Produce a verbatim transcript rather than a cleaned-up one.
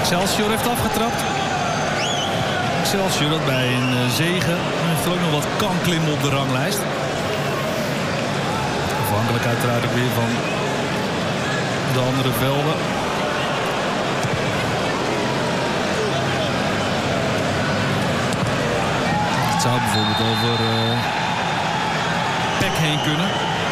Excelsior heeft afgetrapt. Excelsior dat bij een uh, zege heeft ook nog wat kan klimmen op de ranglijst. Afhankelijk uiteraard ook weer van de andere velden. Het zou bijvoorbeeld over uh, P E C heen kunnen.